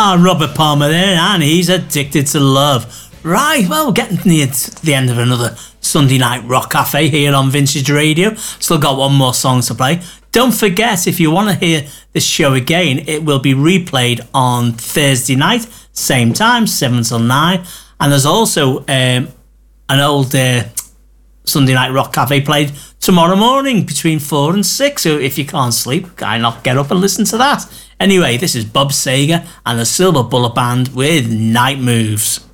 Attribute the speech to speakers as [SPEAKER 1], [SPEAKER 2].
[SPEAKER 1] Robert Palmer there, and he's addicted to love. Right, well, we're getting near the end of another Sunday Night Rock Cafe here on Vintage Radio. Still got one more song to play. Don't forget, if you want to hear this show again, it will be replayed on Thursday night, same time, 7 till 9. And there's also an old Sunday Night Rock Cafe played tomorrow morning between 4 and 6. So if you can't sleep, why not get up and listen to that? Anyway, this is Bob Seger and the Silver Bullet Band with Night Moves.